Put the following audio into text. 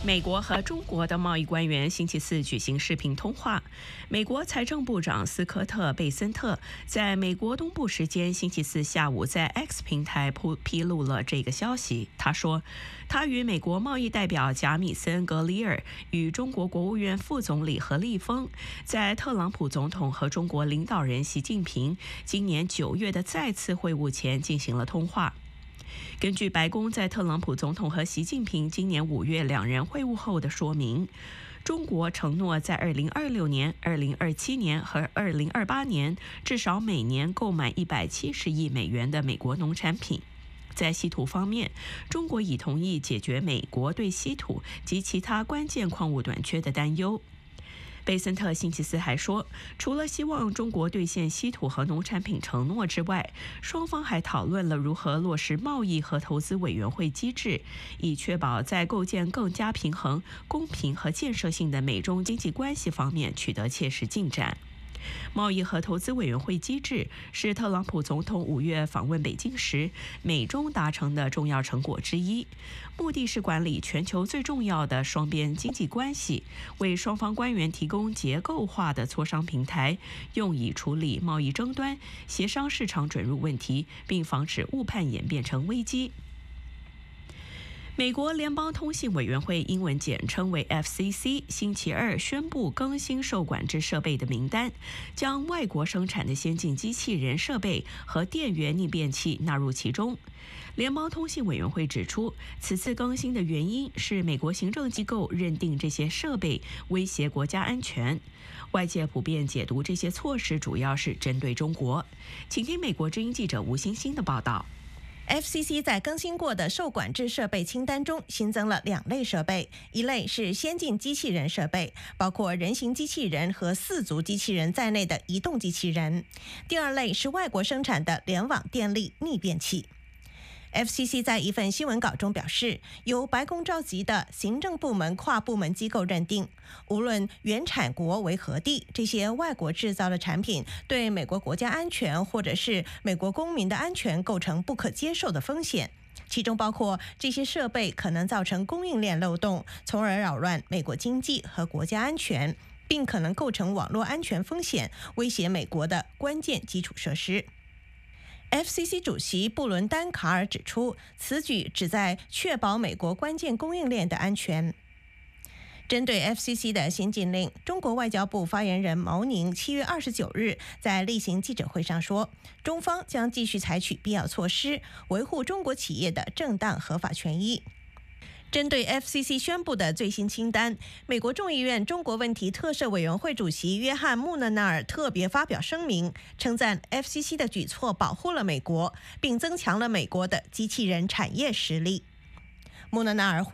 美国和中国的贸易官员星期四举行视频通话。美国财政部长斯科特·贝森特在美国东部时间星期四下午在 X 平台披露了这个消息。他说，他与美国贸易代表贾米森·格里尔与中国国务院副总理何立峰在特朗普总统和中国领导人习近平今年9月的再次会晤前进行了通话。根据白宫在特朗普总统和习近平今年5月两人会晤后的说明，中国承诺在2026年、2027年和2028年至少每年购买170亿美元的美国农产品。在稀土方面，中国已同意解决美国对稀土及其他关键矿物短缺的担忧。贝森特星期四还说，除了希望中国兑现稀土和农产品承诺之外，双方还讨论了如何落实贸易和投资委员会机制，以确保在构建更加平衡、公平和建设性的美中经济关系方面取得切实进展。贸易和投资委员会机制是特朗普总统5月访问北京时美中达成的重要成果之一，目的是管理全球最重要的双边经济关系，为双方官员提供结构化的磋商平台，用以处理贸易争端、协商市场准入问题，并防止误判演变成危机。美国联邦通信委员会（英文简称为 FCC） 星期二宣布更新受管制设备的名单，将外国生产的先进机器人设备和电源逆变器纳入其中。联邦通信委员会指出，此次更新的原因是美国行政机构认定这些设备威胁国家安全。外界普遍解读这些措施主要是针对中国。请听美国之音记者吴欣欣的报道。 FCC 在更新过的受管制设备清单中新增了2类设备，一类是先进机器人设备，包括人形机器人和4足机器人在内的移动机器人；第2类是外国生产的联网电力逆变器。FCC 在一份新闻稿中表示，由白宫召集的行政部门跨部门机构认定，无论原产国为何地，这些外国制造的产品对美国国家安全或者是美国公民的安全构成不可接受的风险，其中包括这些设备可能造成供应链漏洞，从而扰乱美国经济和国家安全，并可能构成网络安全风险，威胁美国的关键基础设施。FCC 主席布伦丹·卡尔指出，此举旨在确保美国关键供应链的安全。针对 FCC 的新禁令，中国外交部发言人毛宁7月29日在例行记者会上说，中方将继续采取必要措施，维护中国企业的正当合法权益。针对 FCC 宣布的最新清单，美国众议院中国问题特设委员会主席约翰·穆勒纳尔特别发表声明，称赞 FCC 的举措保护了美国，并增强了美国的机器人产业实力。穆勒纳尔